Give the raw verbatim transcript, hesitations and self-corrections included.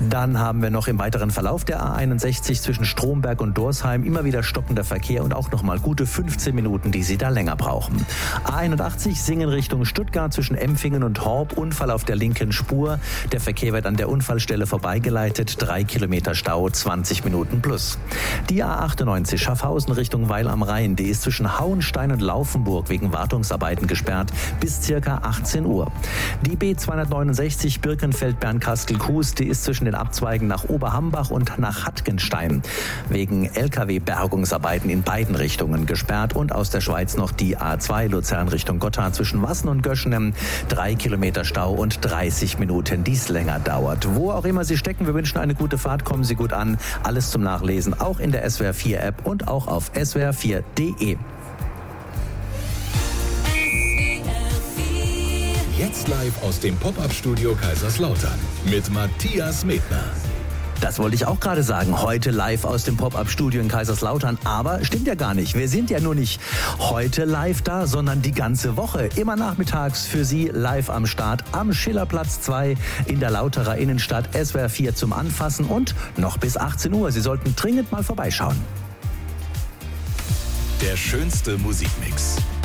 Dann haben wir noch im weiteren Verlauf der A einundsechzig zwischen Stromberg und Dorsheim immer wieder stockender Verkehr und auch nochmal gute fünfzehn Minuten, die Sie da länger brauchen. A einundachtzig Singen Richtung Stuttgart zwischen Empfingen und Horb, Unfall auf der linken Spur. Der Verkehr wird an der Unfallstelle vorbeigeleitet, drei Kilometer Stau, zwanzig Minuten plus. Die A achtundneunzig Schaffhausen Richtung Weil am Rhein, die ist zwischen Hauenstein und Laufenburg wegen Wartungsarbeiten gesperrt bis circa achtzehn Uhr. Die B zweihundertneunundsechzig Birkenfeld-Bernkastel-Kues, die ist zwischen den Abzweigen nach Oberhambach und nach Hattgenstein wegen L K W-Bergungsarbeiten in beiden Richtungen gesperrt. Und aus der Schweiz noch die A zwei Luzern Richtung Gotthard zwischen Wassen und Göschenem, drei Kilometer Stau und dreißig Minuten, die es länger dauert. Wo auch immer Sie stecken, wir wünschen eine gute Fahrt, kommen Sie gut an. Alles zum Nachlesen, auch in der S W R vier App und auch auf S W R vier punkt de. Jetzt live aus dem Pop-Up-Studio Kaiserslautern mit Matthias Medner. Das wollte ich auch gerade sagen. Heute live aus dem Pop-Up-Studio in Kaiserslautern. Aber stimmt ja gar nicht. Wir sind ja nur nicht heute live da, sondern die ganze Woche. Immer nachmittags für Sie live am Start am Schillerplatz zwei in der Lauterer Innenstadt. S W R vier zum Anfassen und noch bis achtzehn Uhr. Sie sollten dringend mal vorbeischauen. Der schönste Musikmix.